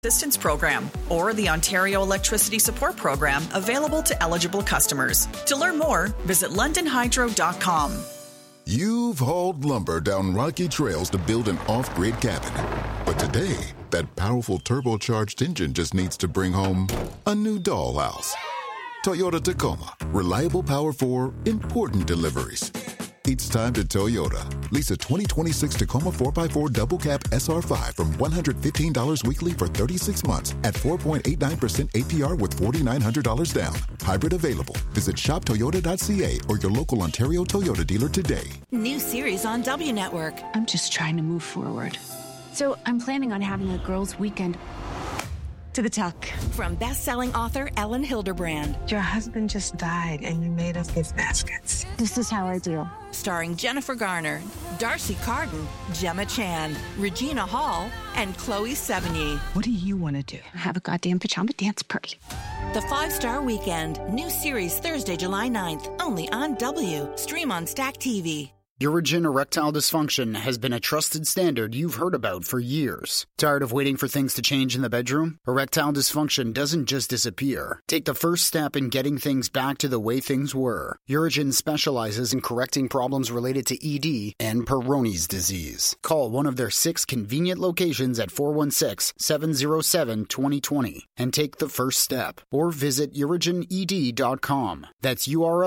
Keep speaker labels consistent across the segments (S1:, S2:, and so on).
S1: Assistance Program or the Ontario Electricity Support Program available to eligible customers. To learn more, visit londonhydro.com.
S2: You've hauled lumber down rocky trails to build an off-grid cabin. But today, that powerful turbocharged engine just needs to bring home a new dollhouse. Toyota Tacoma. Reliable power for important deliveries. It's time to Toyota. Lease a 2026 Tacoma 4x4 double cab SR5 from $115 weekly for 36 months at 4.89% APR with $4,900 down. Hybrid available. Visit shoptoyota.ca or your local Ontario Toyota dealer today.
S3: New series on W Network.
S4: I'm just trying to move forward. So I'm planning on having a girls' weekend. To the tuck.
S3: From best-selling author Ellen Hilderbrand.
S5: Your husband just died and you made us gift baskets.
S4: This is how I do.
S3: Starring Jennifer Garner, Darcy Carden, Gemma Chan, Regina Hall, and Chloe Sevigny.
S5: What do you want to do?
S4: Have a goddamn pajama dance party.
S3: The 5-Star Weekend. New series Thursday, July 9th. Only on W. Stream on Stack TV.
S6: Urigen erectile dysfunction has been a trusted standard you've heard about for years. Tired of waiting for things to change in the bedroom? Erectile dysfunction doesn't just disappear. Take the first step in getting things back to the way things were. Urigen specializes in correcting problems related to ED and Peyronie's disease. Call one of their 6 convenient locations at 416-707-2020 and take the first step. Or visit urigened.com. That's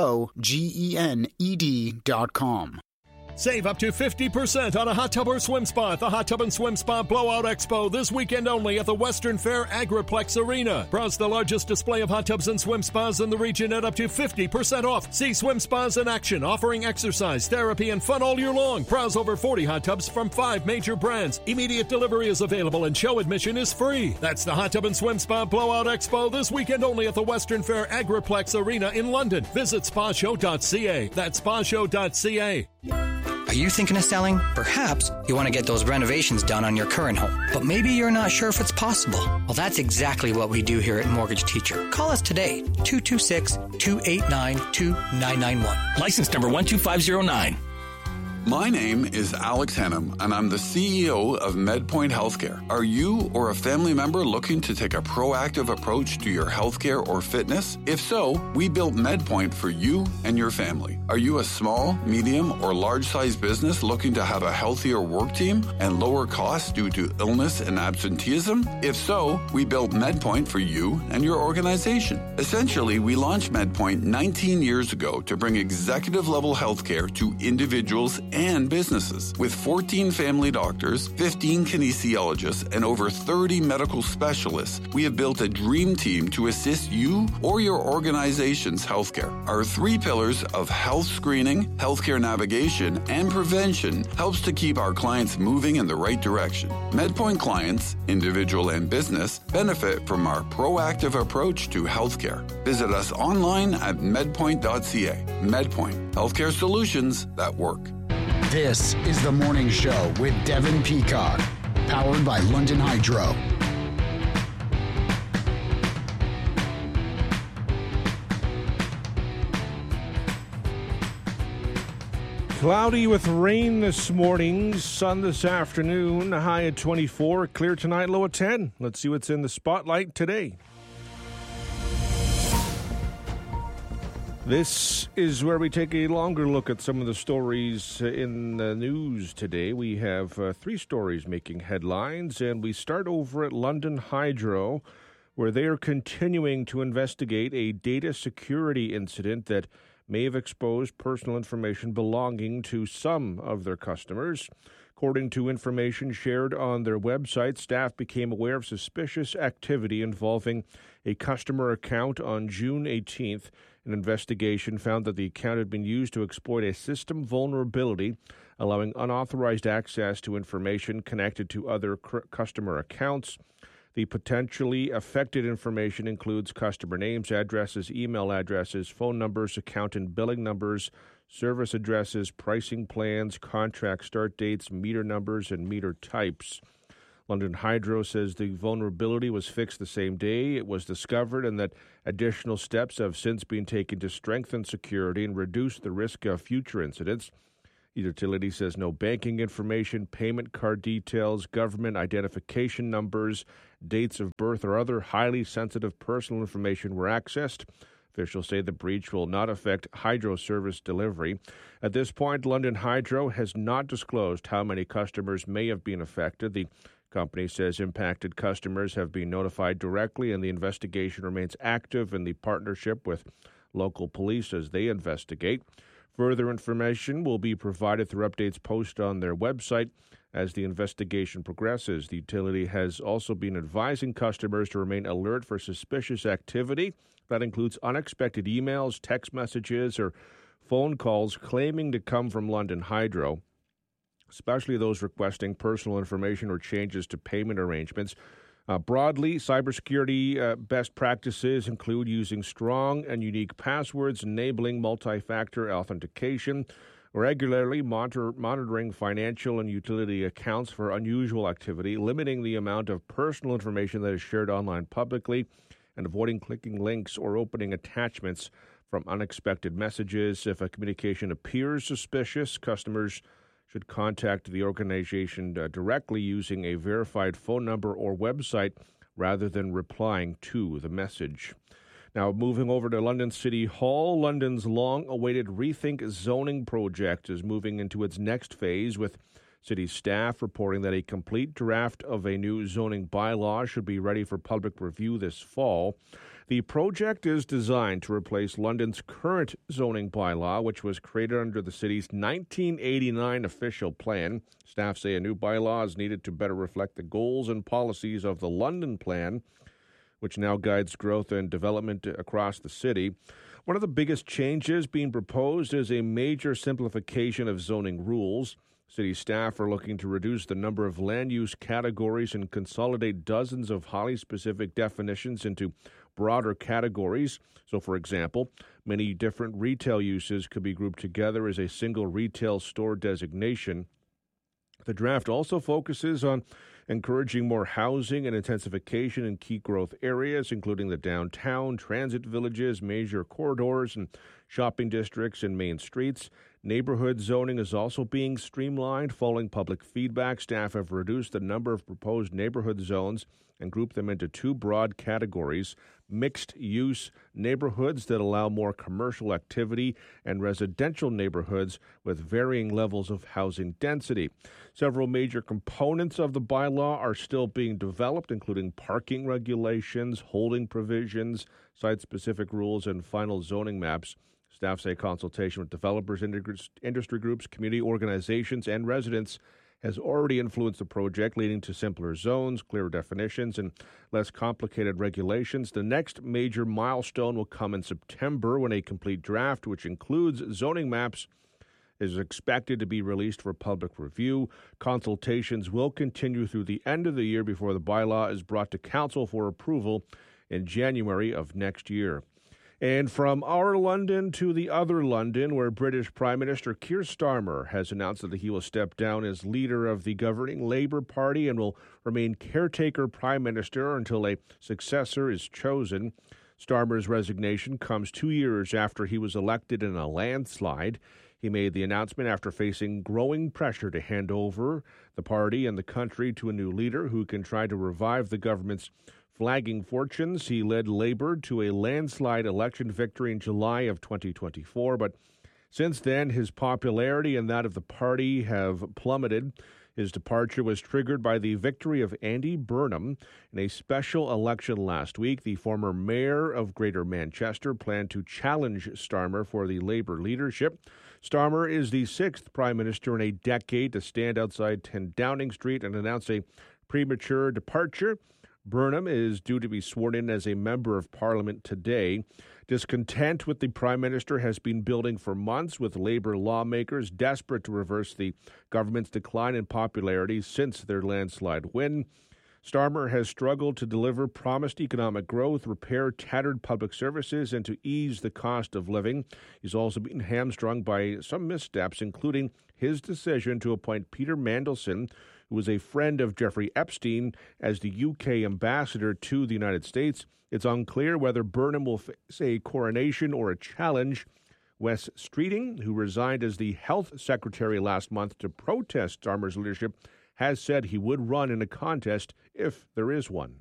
S6: UROGENED.com.
S7: Save up to 50% on a hot tub or swim spa at the Hot Tub and Swim Spa Blowout Expo this weekend only at the Western Fair Agriplex Arena. Browse the largest display of hot tubs and swim spas in the region at up to 50% off. See swim spas in action, offering exercise, therapy, and fun all year long. Browse over 40 hot tubs from 5 major brands. Immediate delivery is available and show admission is free. That's the Hot Tub and Swim Spa Blowout Expo this weekend only at the Western Fair Agriplex Arena in London. Visit spashow.ca. That's spashow.ca.
S8: Are you thinking of selling? Perhaps you want to get those renovations done on your current home, but maybe you're not sure if it's possible. Well, that's exactly what we do here at Mortgage Teacher. Call us today, 226-289-2991.
S9: License number 12509.
S10: My name is Alex Henham, and I'm the CEO of MedPoint Healthcare. Are you or a family member looking to take a proactive approach to your healthcare or fitness? If so, we built MedPoint for you and your family. Are you a small, medium, or large-sized business looking to have a healthier work team and lower costs due to illness and absenteeism? If so, we built MedPoint for you and your organization. Essentially, we launched MedPoint 19 years ago to bring executive-level healthcare to individuals and businesses. With 14 family doctors, 15 kinesiologists, and over 30 medical specialists, we have built a dream team to assist you or your organization's healthcare. Our 3 pillars of health screening, healthcare navigation, and prevention helps to keep our clients moving in the right direction. MedPoint clients, individual and business, benefit from our proactive approach to healthcare. Visit us online at medpoint.ca. MedPoint, healthcare solutions that work.
S6: This is The Morning Show with Devin Peacock, powered by London Hydro.
S11: Cloudy with rain this morning, sun this afternoon, high at 24, clear tonight, low at 10. Let's see what's in the spotlight today. This is where we take a longer look at some of the stories in the news today. We have 3 stories making headlines, and we start over at London Hydro, where they are continuing to investigate a data security incident that may have exposed personal information belonging to some of their customers. According to information shared on their website, staff became aware of suspicious activity involving a customer account on June 18th. An investigation found that the account had been used to exploit a system vulnerability, allowing unauthorized access to information connected to other customer accounts. The potentially affected information includes customer names, addresses, email addresses, phone numbers, account and billing numbers, service addresses, pricing plans, contract start dates, meter numbers, and meter types. London Hydro says the vulnerability was fixed the same day it was discovered and that additional steps have since been taken to strengthen security and reduce the risk of future incidents. The utility says no banking information, payment card details, government identification numbers, dates of birth, or other highly sensitive personal information were accessed. Officials say the breach will not affect hydro service delivery. At this point, London Hydro has not disclosed how many customers may have been affected. The company says impacted customers have been notified directly, and the investigation remains active in the partnership with local police as they investigate. Further information will be provided through updates posted on their website as the investigation progresses. The utility has also been advising customers to remain alert for suspicious activity. That includes unexpected emails, text messages, or phone calls claiming to come from London Hydro, especially those requesting personal information or changes to payment arrangements. Broadly, cybersecurity best practices include using strong and unique passwords, enabling multi-factor authentication, regularly monitoring financial and utility accounts for unusual activity, limiting the amount of personal information that is shared online publicly, and avoiding clicking links or opening attachments from unexpected messages. If a communication appears suspicious, customers should contact the organization directly using a verified phone number or website rather than replying to the message. Now, moving over to London City Hall, London's long-awaited Rethink Zoning project is moving into its next phase, with city staff reporting that a complete draft of a new zoning bylaw should be ready for public review this fall. The project is designed to replace London's current zoning bylaw, which was created under the city's 1989 official plan. Staff say a new bylaw is needed to better reflect the goals and policies of the London Plan, which now guides growth and development across the city. One of the biggest changes being proposed is a major simplification of zoning rules. City staff are looking to reduce the number of land use categories and consolidate dozens of highly specific definitions into broader categories. So, for example, many different retail uses could be grouped together as a single retail store designation. The draft also focuses on encouraging more housing and intensification in key growth areas, including the downtown, transit villages, major corridors, and shopping districts and main streets. Neighborhood zoning is also being streamlined. Following public feedback, staff have reduced the number of proposed neighborhood zones and grouped them into two broad categories: mixed-use neighborhoods that allow more commercial activity and residential neighborhoods with varying levels of housing density. Several major components of the bylaw are still being developed, including parking regulations, holding provisions, site-specific rules, and final zoning maps. Staff say consultation with developers, industry groups, community organizations, and residents has already influenced the project, leading to simpler zones, clearer definitions, and less complicated regulations. The next major milestone will come in September, when a complete draft, which includes zoning maps, is expected to be released for public review. Consultations will continue through the end of the year before the bylaw is brought to council for approval in January of next year. And from our London to the other London, where British Prime Minister Keir Starmer has announced that he will step down as leader of the governing Labour Party and will remain caretaker Prime Minister until a successor is chosen. Starmer's resignation comes 2 years after he was elected in a landslide. He made the announcement after facing growing pressure to hand over the party and the country to a new leader who can try to revive the government's flagging fortunes. He led Labour to a landslide election victory in July of 2024, but since then his popularity and that of the party have plummeted. His departure was triggered by the victory of Andy Burnham in a special election last week. The former mayor of Greater Manchester planned to challenge Starmer for the Labour leadership. Starmer is the sixth Prime Minister in a decade to stand outside 10 Downing Street and announce a premature departure. Burnham is due to be sworn in as a member of Parliament today. Discontent with the Prime Minister has been building for months, with Labour lawmakers desperate to reverse the government's decline in popularity since their landslide win. Starmer has struggled to deliver promised economic growth, repair tattered public services, and to ease the cost of living. He's also been hamstrung by some missteps, including his decision to appoint Peter Mandelson, who was a friend of Jeffrey Epstein, as the UK ambassador to the United States. It's unclear whether Burnham will face a coronation or a challenge, Wes Streeting, who resigned as the health secretary last month to protest Starmer's leadership, has said he would run in a contest if there is one.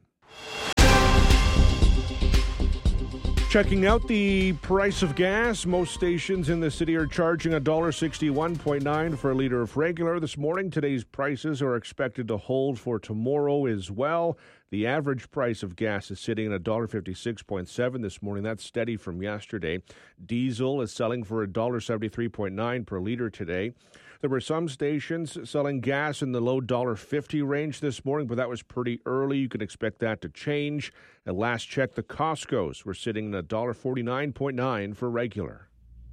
S11: Checking out the price of gas, most stations in the city are charging $1.61.9 for a liter of regular this morning. Today's prices are expected to hold for tomorrow as well. The average price of gas is sitting at $1.56.7 this morning. That's steady from yesterday. Diesel is selling for $1.73.9 per liter today. There were some stations selling gas in the low $1.50 range this morning, but that was pretty early. You can expect that to change. At last check, the Costco's were sitting at $1.49.9 for regular.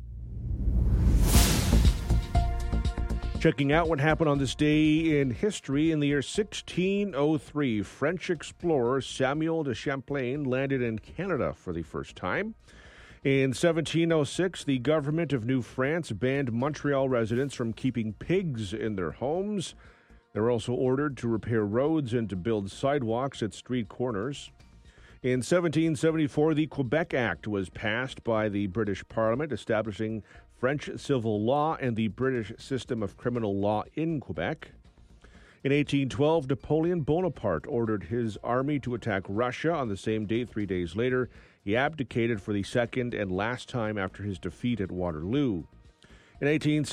S11: Checking out what happened on this day in history. In the year 1603, French explorer Samuel de Champlain landed in Canada for the first time. In 1706, the government of New France banned Montreal residents from keeping pigs in their homes. They were also ordered to repair roads and to build sidewalks at street corners. In 1774, the Quebec Act was passed by the British Parliament, establishing French civil law and the British system of criminal law in Quebec. In 1812, Napoleon Bonaparte ordered his army to attack Russia. On the same date, 3 days later, he abdicated for the second and last time after his defeat at Waterloo. In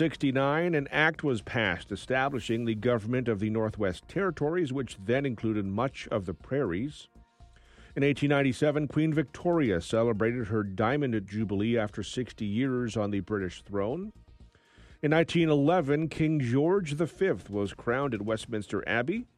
S11: 1869, an act was passed establishing the government of the Northwest Territories, which then included much of the prairies. In 1897, Queen Victoria celebrated her Diamond Jubilee after 60 years on the British throne. In 1911, King George V was crowned at Westminster Abbey.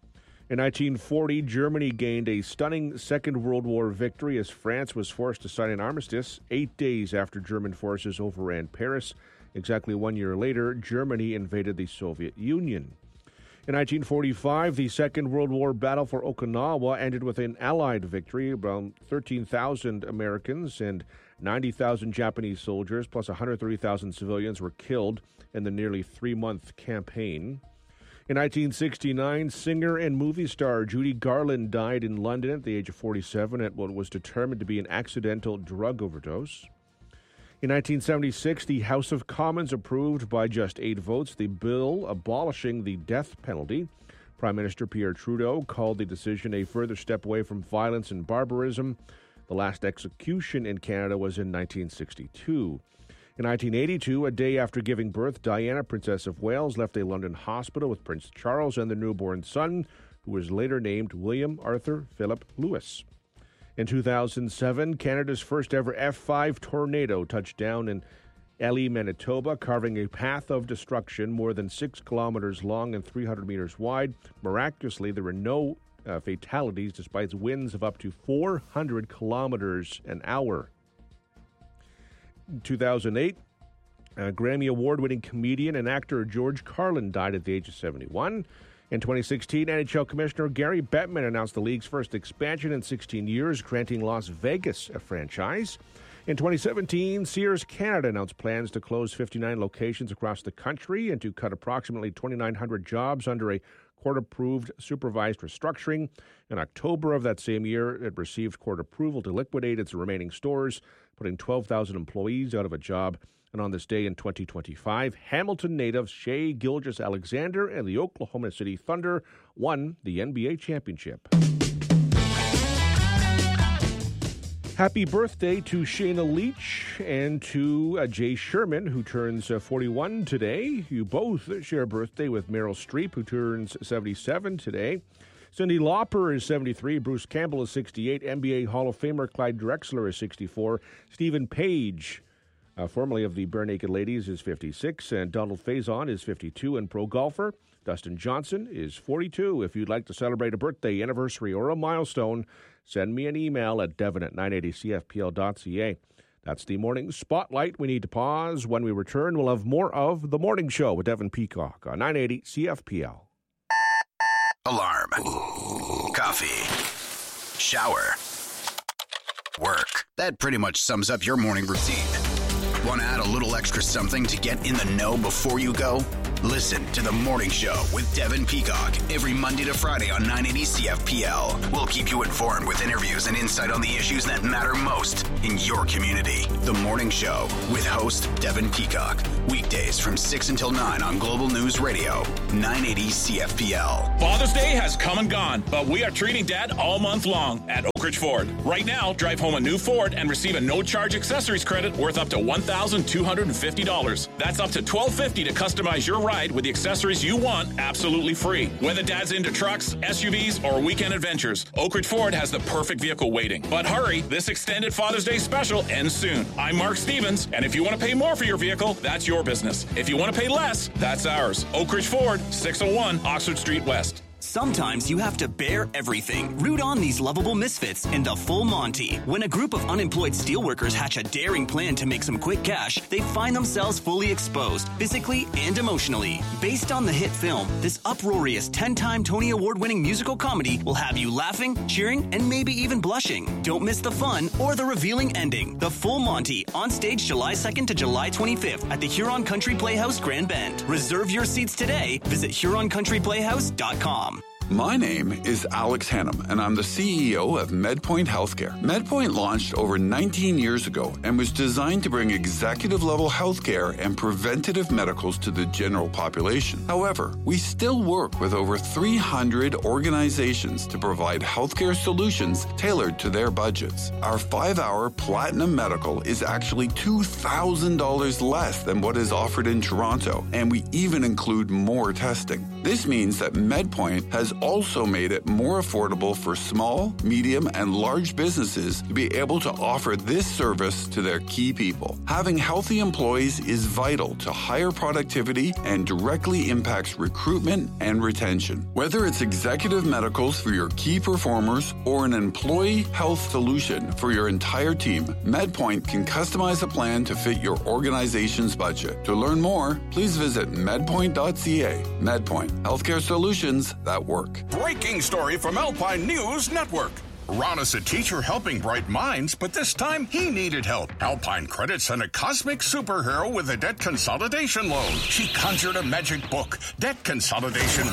S11: In 1940, Germany gained a stunning Second World War victory as France was forced to sign an armistice 8 days after German forces overran Paris. Exactly 1 year later, Germany invaded the Soviet Union. In 1945, the Second World War battle for Okinawa ended with an Allied victory. Around 13,000 Americans and 90,000 Japanese soldiers, plus 130,000 civilians, were killed in the nearly 3-month campaign. In 1969, singer and movie star Judy Garland died in London at the age of 47 at what was determined to be an accidental drug overdose. In 1976, the House of Commons approved by just 8 votes the bill abolishing the death penalty. Prime Minister Pierre Trudeau called the decision a further step away from violence and barbarism. The last execution in Canada was in 1962. In 1982, a day after giving birth, Diana, Princess of Wales, left a London hospital with Prince Charles and their newborn son, who was later named William Arthur Philip Lewis. In 2007, Canada's first ever F5 tornado touched down in Elie, Manitoba, carving a path of destruction more than 6 kilometers long and 300 meters wide. Miraculously, there were no fatalities despite winds of up to 400 kilometers an hour. In 2008, Grammy Award-winning comedian and actor George Carlin died at the age of 71. In 2016, NHL Commissioner Gary Bettman announced the league's first expansion in 16 years, granting Las Vegas a franchise. In 2017, Sears Canada announced plans to close 59 locations across the country and to cut approximately 2,900 jobs under a court-approved supervised restructuring. In October of that same year, it received court approval to liquidate its remaining stores, putting 12,000 employees out of a job. And on this day in 2025, Hamilton native Shai Gilgeous-Alexander and the Oklahoma City Thunder won the NBA championship. Happy birthday to Shayna Leach and to Jay Sherman, who turns 41 today. You both share a birthday with Meryl Streep, who turns 77 today. Cyndi Lauper is 73. Bruce Campbell is 68. NBA Hall of Famer Clyde Drexler is 64. Stephen Page, formerly of the Bare Naked Ladies, is 56. And Donald Faison is 52. And pro golfer Dustin Johnson is 42. If you'd like to celebrate a birthday, anniversary, or a milestone, send me an email at devon@980cfpl.ca. That's the morning spotlight. We need to pause. When we return, we'll have more of The Morning Show with Devon Peacock on 980 CFPL.
S12: Alarm. Coffee. Shower. Work. That pretty much sums up your morning routine. Want to add a little extra something to get in the know before you go? Listen to The Morning Show with Devin Peacock every Monday to Friday on 980 CFPL. We'll keep you informed with interviews and insight on the issues that matter most in your community. The Morning Show with host Devin Peacock. Weekdays from 6 until 9 on Global News Radio, 980 CFPL.
S9: Father's Day has come and gone, but we are treating Dad all month long at Oak Ridge Ford. Right now, drive home a new Ford and receive a no-charge accessories credit worth up to $1,250. That's up to $1,250 to customize your ride with the accessories you want absolutely free. Whether Dad's into trucks, SUVs, or weekend adventures, Oak Ridge Ford has the perfect vehicle waiting. But hurry, this extended Father's Day special ends soon. I'm Mark Stevens, and if you want to pay more for your vehicle, that's your business. If you want to pay less, that's ours. Oak Ridge Ford, 601 Oxford Street West.
S13: Sometimes you have to bear everything. Root on these lovable misfits in the Full Monty. When a group of unemployed steelworkers hatch a daring plan to make some quick cash, they find themselves fully exposed, physically and emotionally. Based on the hit film, this uproarious 10-time Tony Award-winning musical comedy will have you laughing, cheering, and maybe even blushing. Don't miss the fun or the revealing ending. The Full Monty, on stage July 2nd to July 25th at the Huron Country Playhouse, Grand Bend. Reserve your seats today. Visit HuronCountryPlayhouse.com.
S10: My name is Alex Hannum, and I'm the CEO of MedPoint Healthcare. MedPoint launched over 19 years ago and was designed to bring executive-level healthcare and preventative medicals to the general population. However, we still work with over 300 organizations to provide healthcare solutions tailored to their budgets. Our 5-hour Platinum Medical is actually $2,000 less than what is offered in Toronto, and we even include more testing. This means that MedPoint has also made it more affordable for small, medium, and large businesses to be able to offer this service to their key people. Having healthy employees is vital to higher productivity and directly impacts recruitment and retention. Whether it's executive medicals for your key performers or an employee health solution for your entire team, MedPoint can customize a plan to fit your organization's budget. To learn more, please visit medpoint.ca. MedPoint, healthcare solutions that work.
S14: Breaking story from Alpine News Network. Ron is a teacher helping bright minds, but this time he needed help. Alpine Credit sent a cosmic superhero with a debt consolidation loan. She conjured a magic book, Debt Consolidation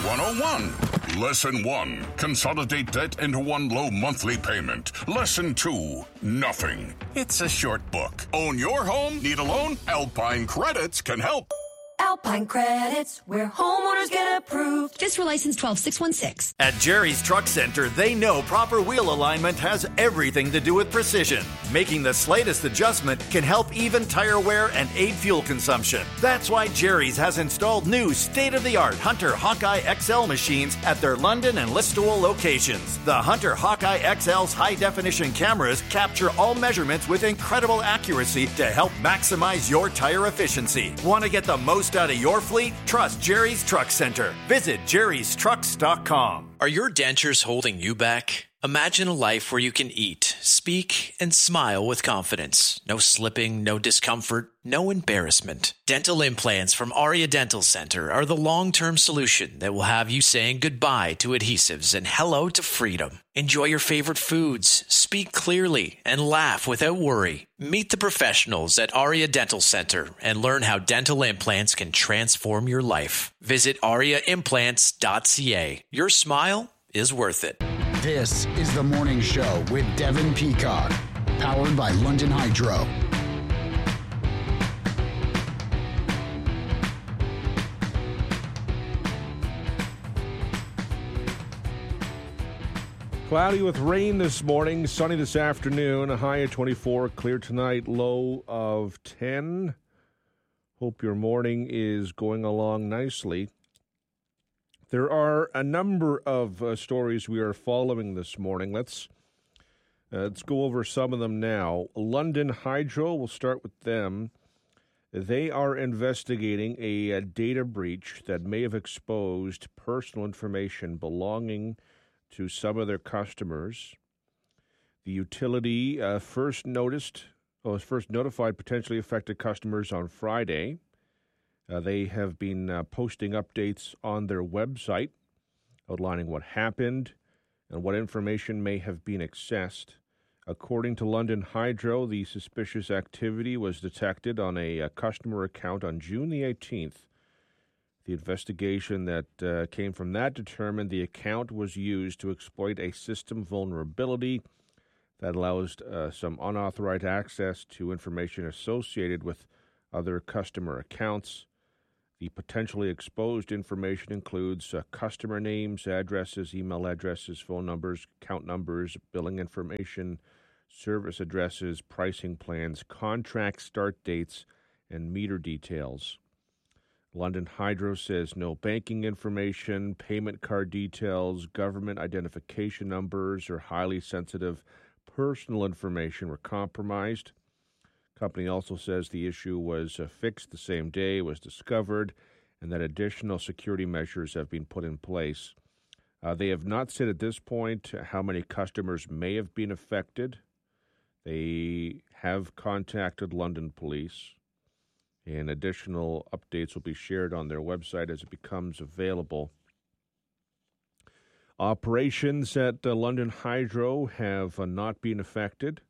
S14: 101. Lesson 1, consolidate debt into one low monthly payment. Lesson 2, nothing. It's a short book. Own your home? Need a loan? Alpine Credits can help.
S15: Alpine Credits, where homeowners get approved. Just for license 12616.
S16: At Jerry's Truck Center, they know proper wheel alignment has everything to do with precision. Making the slightest adjustment can help even tire wear and aid fuel consumption. That's why Jerry's has installed new state-of-the-art Hunter Hawkeye XL machines at their London and Listowel locations. The Hunter Hawkeye XL's high-definition cameras capture all measurements with incredible accuracy to help maximize your tire efficiency. Want to get the most out of your fleet? Trust Jerry's Truck Center. Visit jerrystrucks.com.
S17: Are your dentures holding you back? Imagine a life where you can eat, speak, and smile with confidence. No slipping, no discomfort, no embarrassment. Dental implants from Aria Dental Center are the long-term solution that will have you saying goodbye to adhesives and hello to freedom. Enjoy your favorite foods, speak clearly, and laugh without worry. Meet the professionals at Aria Dental Center and learn how dental implants can transform your life. Visit ariaimplants.ca. Your smile is worth it.
S6: This is The Morning Show with Devin Peacock, powered by London Hydro.
S11: Cloudy with rain this morning, sunny this afternoon, a high of 24, clear tonight, low of 10. Hope your morning is going along nicely. There are a number of stories we are following this morning. Let's go over some of them now. London Hydro, we'll start with them. They are investigating a data breach that may have exposed personal information belonging to some of their customers. The utility first notified potentially affected customers on Friday. They have been posting updates on their website outlining what happened and what information may have been accessed. According to London Hydro, the suspicious activity was detected on a customer account on June the 18th. The investigation that came from that determined the account was used to exploit a system vulnerability that allows some unauthorized access to information associated with other customer accounts. The potentially exposed information includes customer names, addresses, email addresses, phone numbers, account numbers, billing information, service addresses, pricing plans, contract start dates, and meter details. London Hydro says no banking information, payment card details, government identification numbers, or highly sensitive personal information were compromised. Company also says the issue was fixed the same day it was discovered and that additional security measures have been put in place. They have not said at this point how many customers may have been affected. They have contacted London Police, and additional updates will be shared on their website as it becomes available. Operations at London Hydro have not been affected.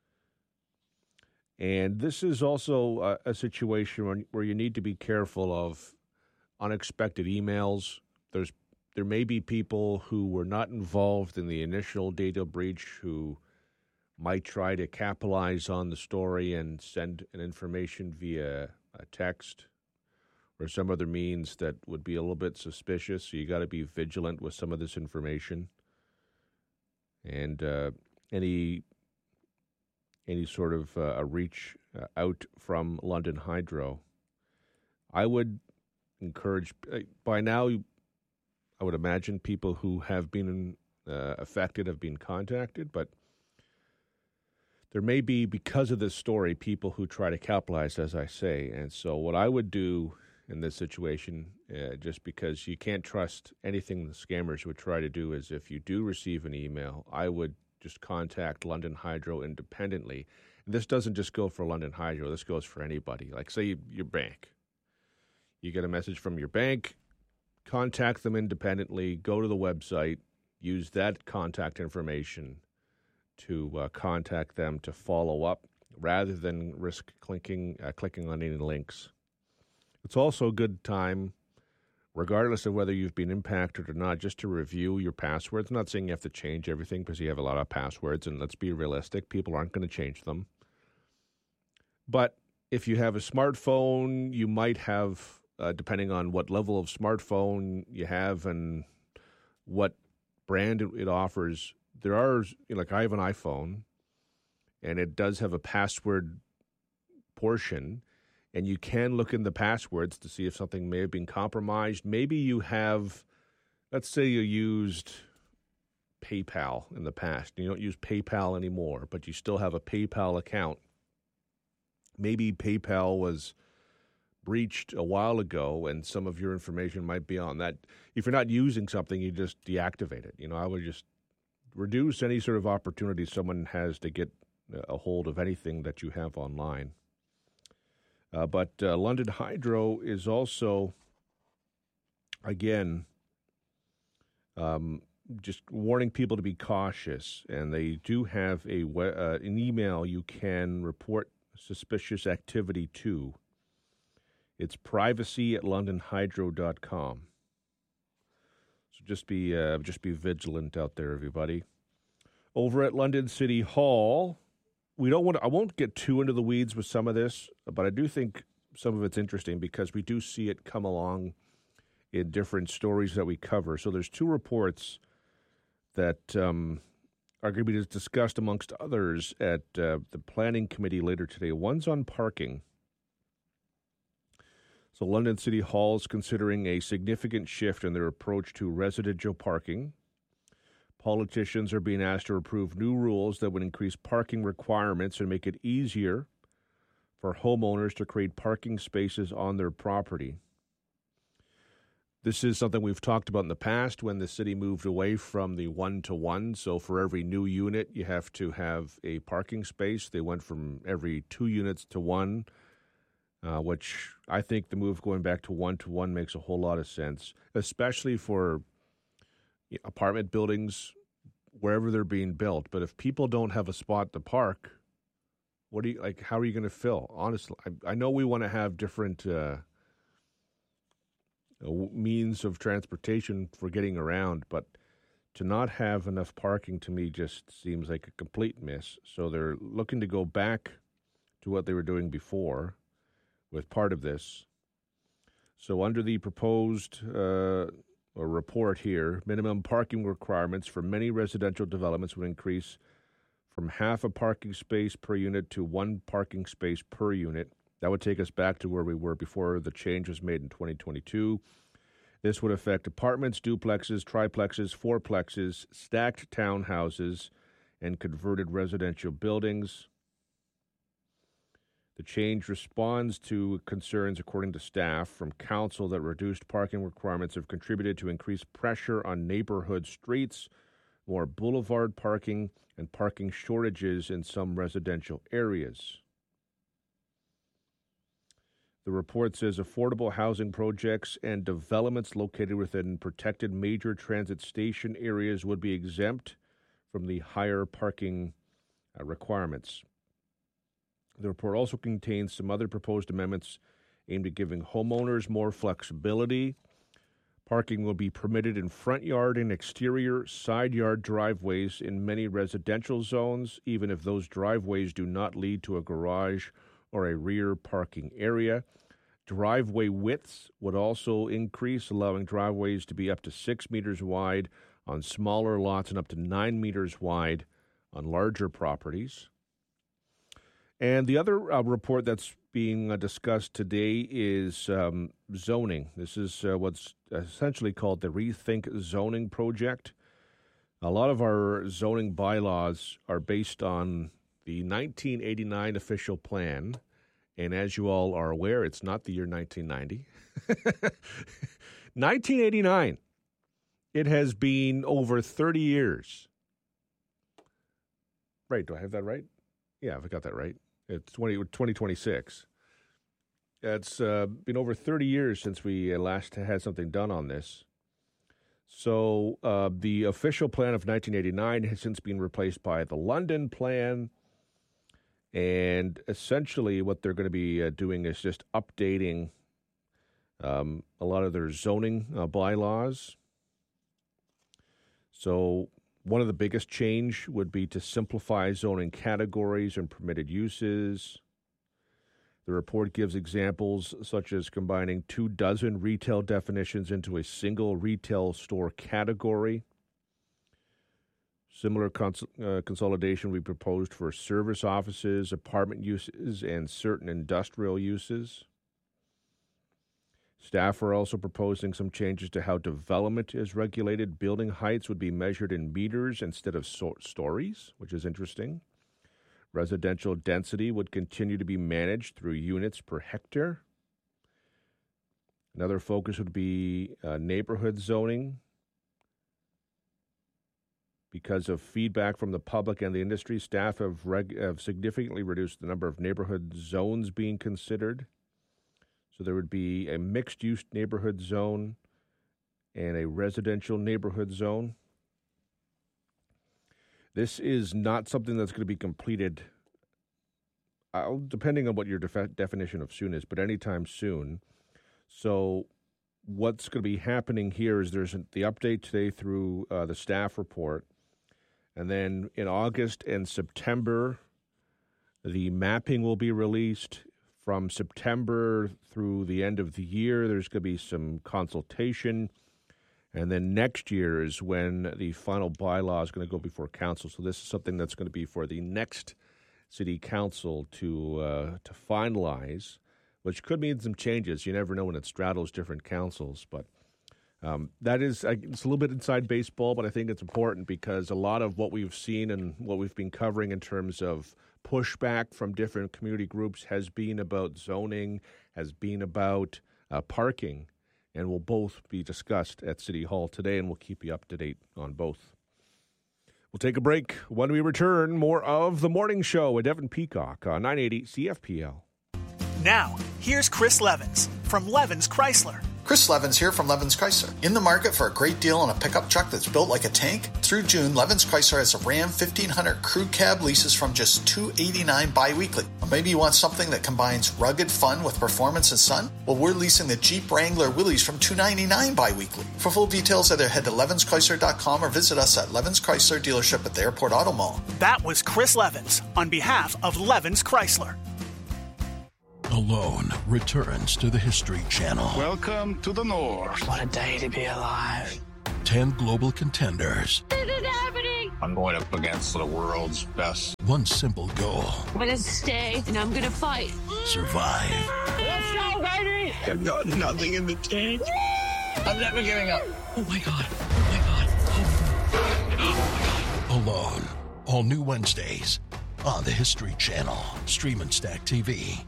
S11: And this is also a situation where you need to be careful of unexpected emails. There may be people who were not involved in the initial data breach who might try to capitalize on the story and send an information via a text or some other means that would be a little bit suspicious. So you got to be vigilant with some of this information. And any sort of a reach out from London Hydro, I would encourage, by now, I would imagine people who have been affected have been contacted, but there may be, because of this story, people who try to capitalize, as I say. And so what I would do in this situation, just because you can't trust anything the scammers would try to do, is if you do receive an email, I would just contact London Hydro independently. And this doesn't just go for London Hydro. This goes for anybody. Like, say, your bank. You get a message from your bank, contact them independently, go to the website, use that contact information to contact them to follow up rather than risk clicking on any links. It's also a good time, regardless of whether you've been impacted or not, just to review your passwords. I'm not saying you have to change everything because you have a lot of passwords, and let's be realistic, people aren't going to change them. But if you have a smartphone, you might have, depending on what level of smartphone you have and what brand it offers, there are, like I have an iPhone, and it does have a password portion, and you can look in the passwords to see if something may have been compromised. Maybe you have, let's say you used PayPal in the past. You don't use PayPal anymore, but you still have a PayPal account. Maybe PayPal was breached a while ago, and some of your information might be on that. If you're not using something, you just deactivate it. I would just reduce any sort of opportunity someone has to get a hold of anything that you have online. But London Hydro is also, again, just warning people to be cautious. And they do have an email you can report suspicious activity to. It's privacy@londonhydro.com. So just be vigilant out there, everybody. Over at London City Hall, I won't get too into the weeds with some of this, but I do think some of it's interesting because we do see it come along in different stories that we cover. So there's two reports that are going to be discussed amongst others at the Planning Committee later today. One's on parking. So London City Hall is considering a significant shift in their approach to residential parking. Politicians are being asked to approve new rules that would increase parking requirements and make it easier for homeowners to create parking spaces on their property. This is something we've talked about in the past when the city moved away from the one-to-one. So for every new unit, you have to have a parking space. They went from every 2 units to 1, which I think the move going back to one-to-one makes a whole lot of sense, especially for apartment buildings, wherever they're being built. But if people don't have a spot to park, how are you going to fill? Honestly, I know we want to have different means of transportation for getting around, but to not have enough parking to me just seems like a complete miss. So they're looking to go back to what they were doing before with part of this. So under the proposed report here, minimum parking requirements for many residential developments would increase from half a parking space per unit to one parking space per unit. That would take us back to where we were before the change was made in 2022. This would affect apartments, duplexes, triplexes, fourplexes, stacked townhouses, and converted residential buildings. The change responds to concerns, according to staff, from council that reduced parking requirements have contributed to increased pressure on neighborhood streets, more boulevard parking, and parking shortages in some residential areas. The report says affordable housing projects and developments located within protected major transit station areas would be exempt from the higher parking requirements. The report also contains some other proposed amendments aimed at giving homeowners more flexibility. Parking will be permitted in front yard and exterior side yard driveways in many residential zones, even if those driveways do not lead to a garage or a rear parking area. Driveway widths would also increase, allowing driveways to be up to 6 meters wide on smaller lots and up to 9 meters wide on larger properties. And the other report that's being discussed today is zoning. This is what's essentially called the Rethink Zoning Project. A lot of our zoning bylaws are based on the 1989 official plan. And as you all are aware, it's not the year 1990. 1989. It has been over 30 years. Right, do I have that right? Yeah, I got that right. It's 2026. It's been over 30 years since we last had something done on this. So the official plan of 1989 has since been replaced by the London plan. And essentially what they're going to be doing is just updating a lot of their zoning bylaws. So one of the biggest change would be to simplify zoning categories and permitted uses. The report gives examples such as combining 24 retail definitions into a single retail store category. Similar consolidation we proposed for service offices, apartment uses, and certain industrial uses. Staff are also proposing some changes to how development is regulated. Building heights would be measured in meters instead of stories, which is interesting. Residential density would continue to be managed through units per hectare. Another focus would be neighborhood zoning. Because of feedback from the public and the industry, staff have significantly reduced the number of neighborhood zones being considered. So there would be a mixed-use neighborhood zone and a residential neighborhood zone. This is not something that's going to be completed, depending on what your definition of soon is, but anytime soon. So what's going to be happening here is there's the update today through the staff report. And then in August and September, the mapping will be released. From September through the end of the year, there's going to be some consultation. And then next year is when the final bylaw is going to go before council. So this is something that's going to be for the next city council to finalize, which could mean some changes. You never know when it straddles different councils, but that is, it's a little bit inside baseball, but I think it's important because a lot of what we've seen and what we've been covering in terms of pushback from different community groups has been about zoning, has been about parking, and will both be discussed at City Hall today, and we'll keep you up to date on both. We'll take a break. When we return, more of The Morning Show with Devin Peacock on 980 CFPL.
S18: Now, here's Chris Levins from Levins Chrysler. Chris Levins here from Levins Chrysler. In the market for a great deal on a pickup truck that's built like a tank? Through June, Levins Chrysler has a Ram 1500 crew cab leases from just $289 bi-weekly. Or maybe you want something that combines rugged fun with performance and sun? Well, we're leasing the Jeep Wrangler Willys from $299 bi-weekly. For full details, either head to levinschrysler.com or visit us at Levins Chrysler dealership at the Airport Auto Mall.
S19: That was Chris Levins on behalf of Levins Chrysler.
S20: Alone returns to the History Channel.
S21: Welcome to the North.
S22: What a day to be alive.
S20: 10 global contenders.
S22: This is happening.
S21: I'm going up against the world's best.
S20: One simple goal.
S22: I'm going to stay and I'm going to fight.
S20: Survive.
S22: Let's go, baby.
S21: I've got nothing in the tank. I'm never giving up.
S20: Oh my God. Oh my God. Oh my God. Alone. All new Wednesdays on the History Channel. Stream and Stack TV.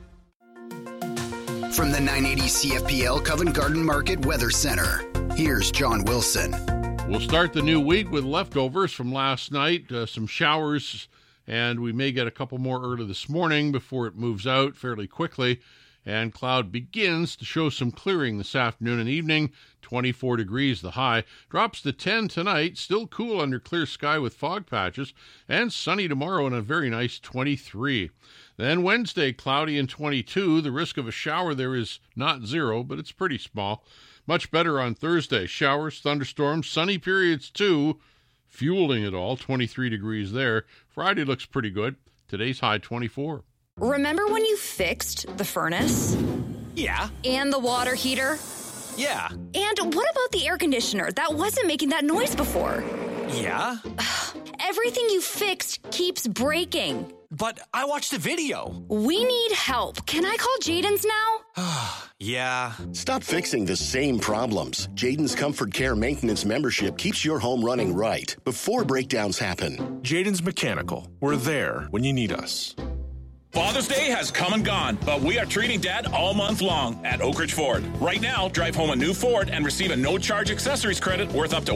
S23: From the 980 CFPL Covent Garden Market Weather Center, here's John Wilson.
S24: We'll start the new week with leftovers from last night, some showers, and we may get a couple more early this morning before it moves out fairly quickly. And cloud begins to show some clearing this afternoon and evening. 24 degrees the high. Drops to 10 tonight. Still cool under clear sky with fog patches. And sunny tomorrow and a very nice 23. Then Wednesday, cloudy and 22. The risk of a shower there is not zero, but it's pretty small. Much better on Thursday. Showers, thunderstorms, sunny periods too. Fueling it all. 23 degrees there. Friday looks pretty good. Today's high 24.
S25: Remember when you fixed the furnace?
S19: Yeah.
S25: And the water heater?
S19: Yeah.
S25: And what about the air conditioner? That wasn't making that noise before.
S19: Yeah.
S25: Everything you fixed keeps breaking.
S19: But I watched the video.
S25: We need help. Can I call Jaden's now?
S19: Yeah.
S26: Stop fixing the same problems. Jaden's Comfort Care Maintenance membership keeps your home running right before breakdowns happen.
S27: Jaden's Mechanical. We're there when you need us.
S9: Father's Day has come and gone, but we are treating Dad all month long at Oak Ridge Ford. Right now, drive home a new Ford and receive a no-charge accessories credit worth up to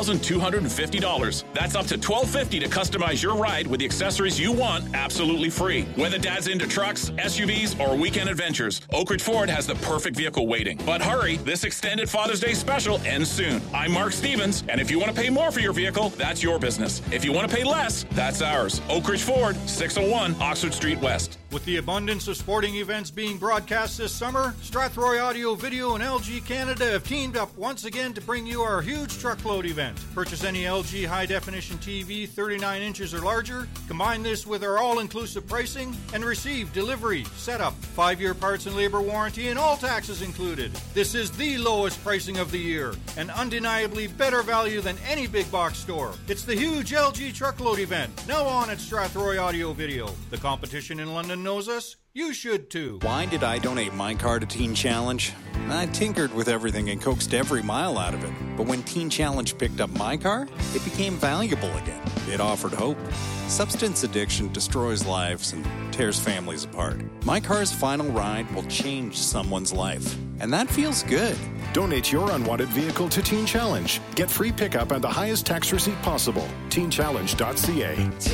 S9: $1,250. That's up to $1,250 to customize your ride with the accessories you want absolutely free. Whether Dad's into trucks, SUVs, or weekend adventures, Oak Ridge Ford has the perfect vehicle waiting. But hurry, this extended Father's Day special ends soon. I'm Mark Stevens, and if you want to pay more for your vehicle, that's your business. If you want to pay less, that's ours. Oak Ridge Ford, 601 Oxford Street West.
S28: With the abundance of sporting events being broadcast this summer, Strathroy Audio Video and LG Canada have teamed up once again to bring you our huge truckload event. Purchase any LG high-definition TV 39 inches or larger, combine this with our all-inclusive pricing, and receive delivery, setup, 5-year parts and labor warranty, and all taxes included. This is the lowest pricing of the year, and undeniably better value than any big box store. It's the huge LG truckload event, now on at Strathroy Audio Video. The competition in London knows us. You should too.
S29: Why did I donate my car to Teen Challenge? I tinkered with everything and coaxed every mile out of it. But when Teen Challenge picked up my car, it became valuable again. It offered hope. Substance addiction destroys lives and tears families apart. My car's final ride will change someone's life. And that feels good.
S30: Donate your unwanted vehicle to Teen Challenge. Get free pickup and the highest tax receipt possible. TeenChallenge.ca.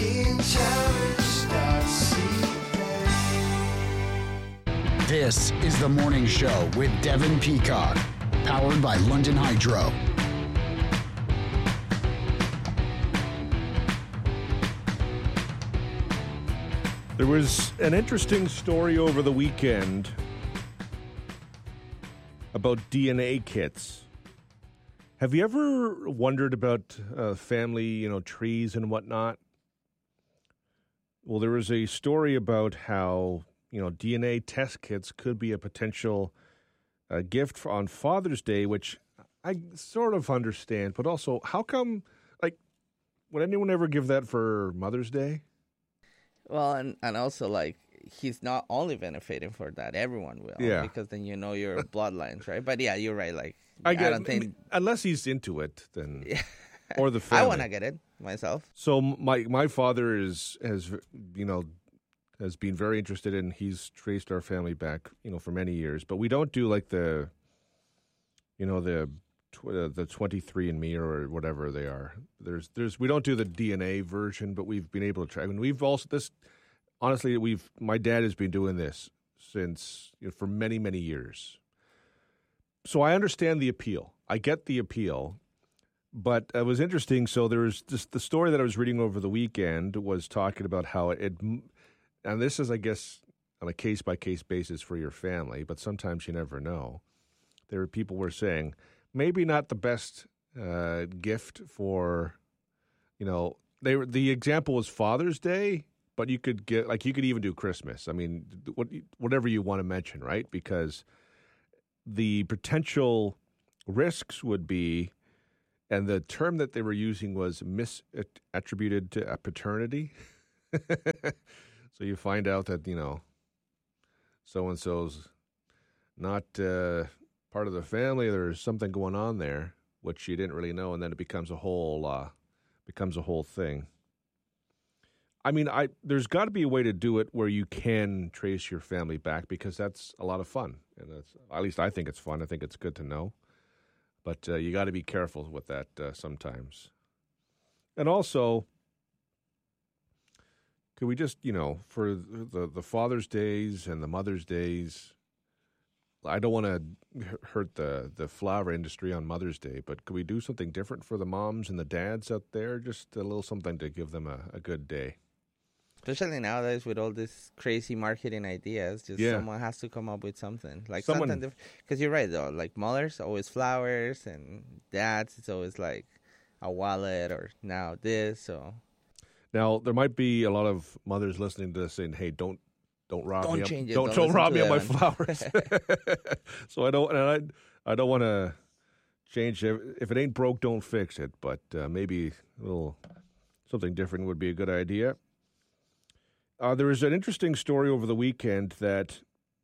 S30: TeenChallenge.ca.
S6: This is The Morning Show with Devin Peacock, powered by London Hydro.
S11: There was an interesting story over the weekend about DNA kits. Have you ever wondered about family, trees and whatnot? Well, there was a story about how DNA test kits could be a potential gift on Father's Day, which I sort of understand. But also, how come, would anyone ever give that for Mother's Day?
S31: Well, and also, he's not only benefiting for that. Everyone will.
S11: Yeah.
S31: Because then you know your bloodlines, right? But yeah, you're right.
S11: I
S31: don't think...
S11: unless he's into it, then...
S31: Yeah.
S11: Or the family.
S31: I want to get it myself.
S11: So my father has been very interested in. He's traced our family back, for many years. But we don't do the 23andMe or whatever they are. We don't do the DNA version, but we've been able to track. We've also my dad has been doing this since for many, many years. So I understand the appeal. I get the appeal. But it was interesting. So there was just the story that I was reading over the weekend was talking about how it, and this is, I guess, on a case-by-case basis for your family, but sometimes you never know. People were saying, maybe not the best gift for, the example was Father's Day, but you could you could even do Christmas. I mean, whatever you want to mention, right? Because the potential risks would be, and the term that they were using was misattributed to a paternity. So you find out that, so-and-so's not part of the family. There's something going on there, which you didn't really know, and then it becomes a whole thing. I mean, there's got to be a way to do it where you can trace your family back, because that's a lot of fun, and at least I think it's fun. I think it's good to know, but you got to be careful with that sometimes. And also, could we just, for the Father's Days and the Mother's Days, I don't want to hurt the flower industry on Mother's Day, but could we do something different for the moms and the dads out there? Just a little something to give them a good day.
S31: Especially nowadays with all these crazy marketing ideas, someone has to come up with something. Like something different. Because you're right, though. Like mothers, always flowers, and dads, it's always like a wallet or now this. So
S11: now there might be a lot of mothers listening to this saying, "Hey, don't rob me.
S31: Change it.
S11: Don't rob me of my flowers." So I don't want to change it. If it ain't broke, don't fix it. But maybe a little something different would be a good idea. There was an interesting story over the weekend there's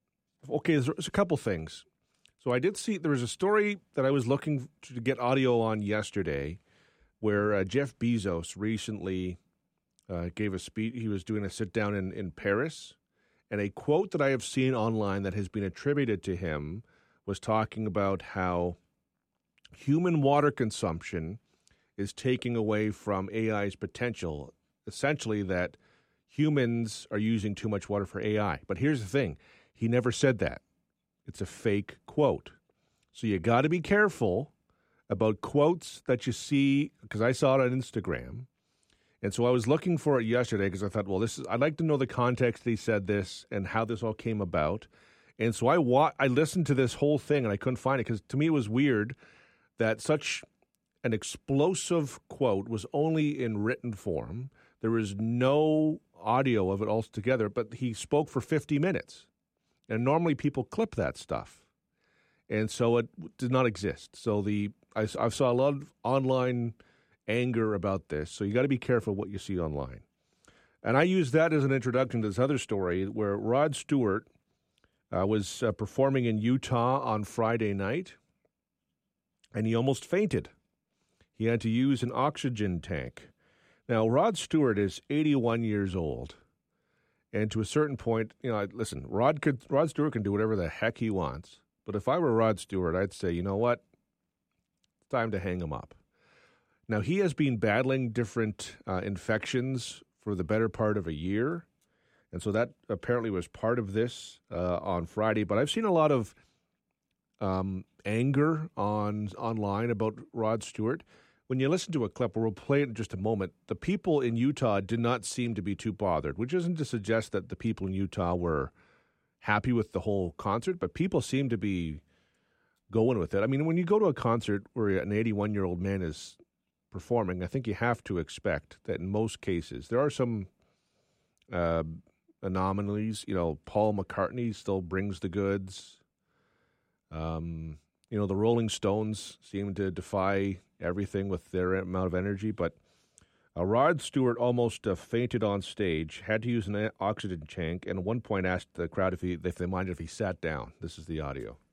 S11: a couple things. So I did see, there was a story that I was looking to get audio on yesterday where Jeff Bezos recently gave a speech. He was doing a sit-down in Paris, and a quote that I have seen online that has been attributed to him was talking about how human water consumption is taking away from AI's potential, essentially that humans are using too much water for AI. But here's the thing. He never said that. It's a fake quote. So you got to be careful about quotes that you see, because I saw it on Instagram. And so I was looking for it yesterday because I thought, well, I'd like to know the context he said this and how this all came about. And so I listened to this whole thing and I couldn't find it, because to me it was weird that such an explosive quote was only in written form. There was no audio of it altogether, but he spoke for 50 minutes. And normally people clip that stuff. And so it did not exist. So I saw a lot of online anger about this. So you got to be careful what you see online. And I used that as an introduction to this other story where Rod Stewart was performing in Utah on Friday night, and he almost fainted. He had to use an oxygen tank. Now, Rod Stewart is 81 years old, and to a certain point, listen, Rod Stewart can do whatever the heck he wants, but if I were Rod Stewart, I'd say, you know what, it's time to hang him up. Now, he has been battling different infections for the better part of a year, and so that apparently was part of this on Friday, but I've seen a lot of anger online about Rod Stewart. When you listen to a clip, we'll play it in just a moment, the people in Utah did not seem to be too bothered, which isn't to suggest that the people in Utah were happy with the whole concert, but people seem to be going with it. I mean, when you go to a concert where an 81-year-old man is performing, I think you have to expect that in most cases, there are some anomalies. Paul McCartney still brings the goods. The Rolling Stones seem to defy everything with their amount of energy, but Rod Stewart almost fainted on stage, had to use an oxygen tank, and at one point asked the crowd if they minded if he sat down. This is the audio.